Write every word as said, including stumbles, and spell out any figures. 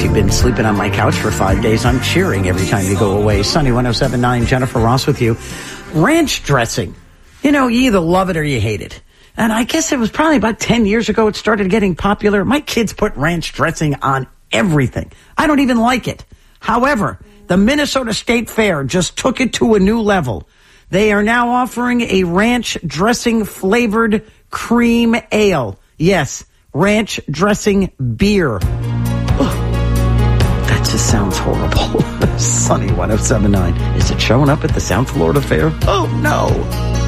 you've been sleeping on my couch for five days, I'm cheering every time you go away. Sunny one oh seven point nine, Jennifer Ross with you. Ranch dressing. You know, you either love it or you hate it. And I guess it was probably about ten years ago it started getting popular. My kids put ranch dressing on everything. I don't even like it. However, the Minnesota State Fair just took it to a new level. They are now offering a ranch dressing flavored cream ale. Yes, ranch dressing beer. Ugh, that just sounds horrible. Sunny one oh seven point nine. Is it showing up at the South Florida Fair? Oh, no.